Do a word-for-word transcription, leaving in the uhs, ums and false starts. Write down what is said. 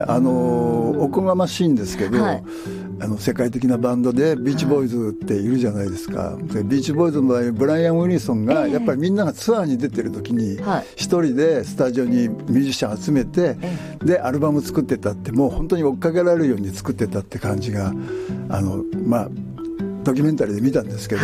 あのおこがましいんですけど、はい、あの世界的なバンドでビーチボーイズっているじゃないですか、はい、ビーチボーイズの場合ブライアン・ウィリソンがやっぱりみんながツアーに出てる時に一人でスタジオにミュージシャン集めて、でアルバム作ってたって、もう本当に追っかけられるように作ってたって感じが、あのまあドキュメンタリーで見たんですけど、